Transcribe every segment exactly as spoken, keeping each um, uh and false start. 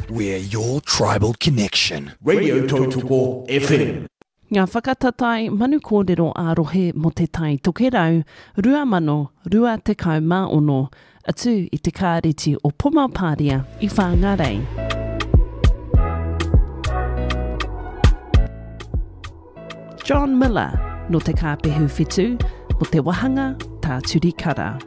We're your tribal connection. Radio Totoko F M. Ngā whakatatai manu kōrero ārohe mo te tai tokerau, rua mano, rua te kau mā ono, atu i te kāreti o Pumapāria i Whāngarei. John Miller, no te kāpehu whitu, mo te wahanga tā Turikara.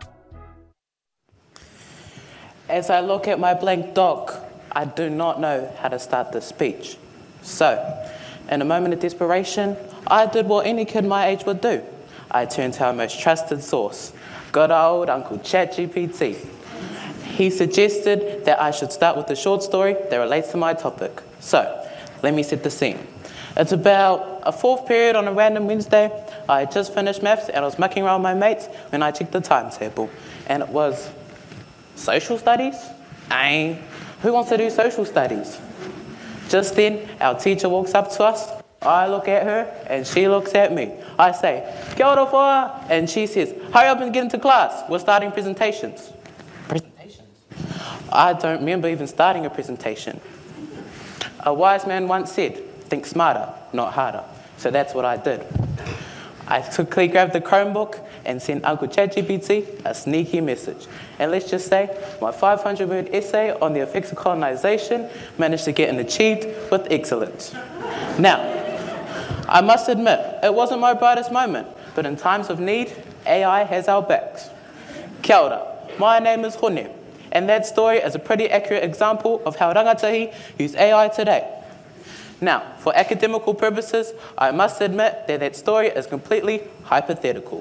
As I look at my blank doc, I do not know how to start this speech. So, in a moment of desperation, I did what any kid my age would do. I turned to our most trusted source, good old Uncle ChatGPT. He suggested that I should start with a short story that relates to my topic. So, let me set the scene. It's about a fourth period on a random Wednesday. I had just finished maths and I was mucking around with my mates when I checked the timetable. And it was social studies? Aye. Who wants to do social studies? Just then, our teacher walks up to us. I look at her, and she looks at me. I say, kia ora whā, and she says, hurry up and get into class. We're starting presentations. Presentations? I don't remember even starting a presentation. A wise man once said, think smarter, not harder. So that's what I did. I quickly grabbed the Chromebook and sent Uncle ChatGPT a sneaky message. And let's just say my five hundred word essay on the effects of colonization managed to get achieved with excellence. Now, I must admit, it wasn't my brightest moment, but in times of need, A I has our backs. Kia ora, my name is Hone, and that story is a pretty accurate example of how rangatahi use A I today. Now, for academical purposes, I must admit that that story is completely hypothetical.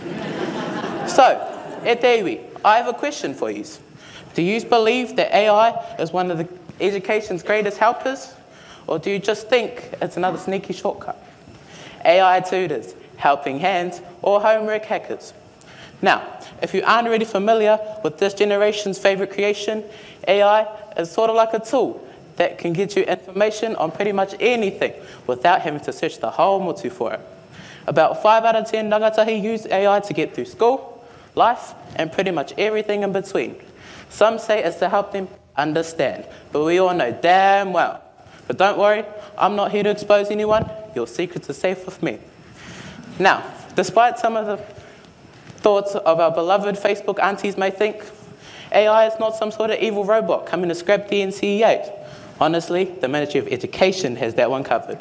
So, e te iwi, I have a question for you. Do you believe that A I is one of the education's greatest helpers? Or do you just think it's another sneaky shortcut? A I tutors, helping hands, or homework hackers? Now, if you aren't already familiar with this generation's favorite creation, A I is sort of like a tool that can get you information on pretty much anything without having to search the whole motu for it. About five out of ten rangatahi use A I to get through school, life, and pretty much everything in between. Some say it's to help them understand, but we all know damn well. But don't worry, I'm not here to expose anyone. Your secrets are safe with me. Now, despite some of the thoughts of our beloved Facebook aunties may think, A I is not some sort of evil robot coming to scrap the N C E A. Honestly, the Ministry of Education has that one covered.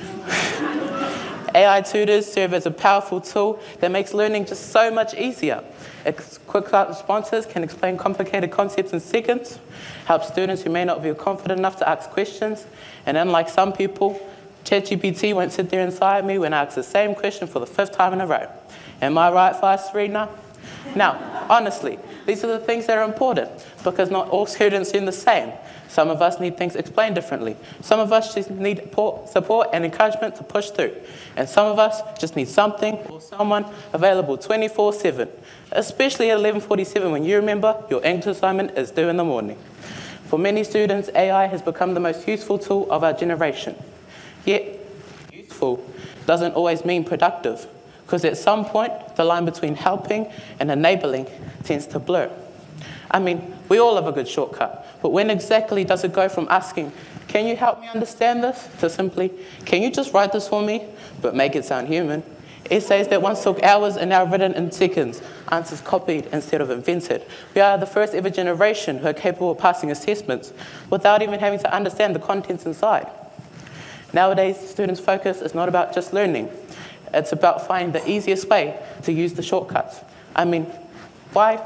A I tutors serve as a powerful tool that makes learning just so much easier. Its quick responses can explain complicated concepts in seconds, help students who may not feel confident enough to ask questions, and unlike some people, ChatGPT won't sit there inside me when I ask the same question for the fifth time in a row. Am I right, Vice Serena? Now, honestly, these are the things that are important because not all students are the same. Some of us need things explained differently. Some of us just need support and encouragement to push through. And some of us just need something or someone available twenty-four seven, especially at eleven forty-seven when you remember your English assignment is due in the morning. For many students, A I has become the most useful tool of our generation. Yet, useful doesn't always mean productive, because at some point, the line between helping and enabling tends to blur. I mean, we all have a good shortcut, but when exactly does it go from asking, can you help me understand this, to simply, can you just write this for me, but make it sound human? Essays that once took hours are now written in seconds, answers copied instead of invented. We are the first ever generation who are capable of passing assessments without even having to understand the contents inside. Nowadays, students' focus is not about just learning. It's about finding the easiest way to use the shortcuts. I mean, why,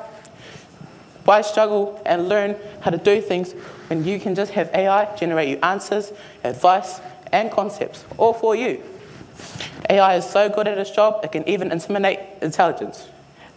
why struggle and learn how to do things when you can just have A I generate you answers, advice, and concepts, all for you? A I is so good at its job, it can even intimidate intelligence.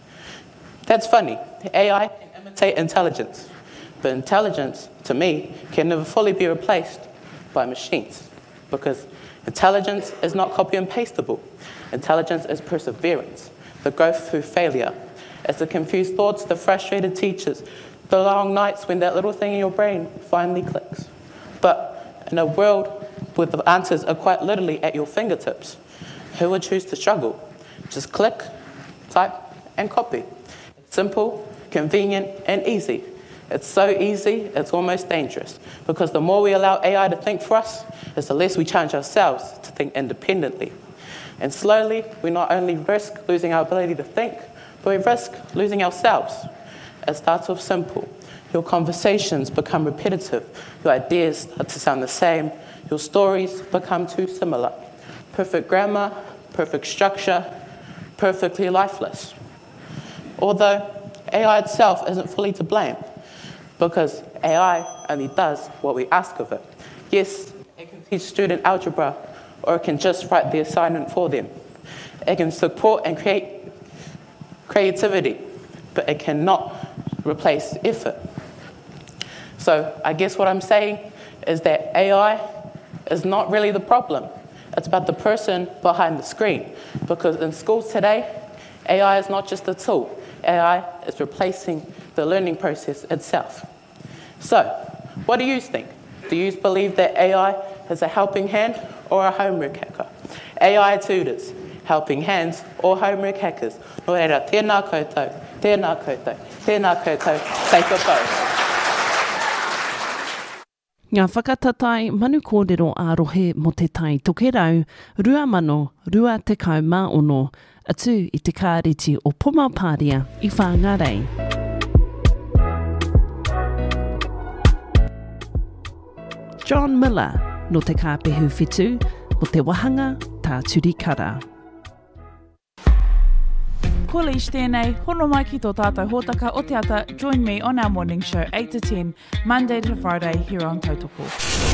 That's funny. A I can imitate intelligence. But intelligence, to me, can never fully be replaced by machines. Because intelligence is not copy and pasteable. Intelligence is perseverance, the growth through failure. It's the confused thoughts, the frustrated teachers, the long nights when that little thing in your brain finally clicks. But in a world where the answers are quite literally at your fingertips, who would choose to struggle? Just click, type, and copy. It's simple, convenient, and easy. It's so easy, it's almost dangerous, because the more we allow A I to think for us, is the less we challenge ourselves to think independently. And slowly, we not only risk losing our ability to think, but we risk losing ourselves. It starts off simple. Your conversations become repetitive, your ideas start to sound the same, your stories become too similar. Perfect grammar, perfect structure, perfectly lifeless. Although A I itself isn't fully to blame, because A I only does what we ask of it. Yes, it can teach student algebra, or it can just write the assignment for them. It can support and create creativity, but it cannot replace effort. So I guess what I'm saying is that A I is not really the problem. It's about the person behind the screen. Because in schools today, A I is not just a tool. A I is replacing the learning process itself. So, what do you think? Do you believe that A I is a helping hand or a homework hacker? A I tutors, helping hands or homework hackers? No reira, tēnā koutou, tēnā koutou, tēnā koutou, take a both. Ngā whakatatai manu kōrero ārohe mo te tai tokerau, rua mano, rua te kau mā ono, atu i te kāreti o Pomapāria i Whāngarei. John Miller, no te kāpehu whitu, mo te wahanga tā Turikara. Ko leish tēnei, hono mai ki tō tātou hōtaka o te ata, join me on our morning show eight to ten, Monday to Friday here on Tautoko.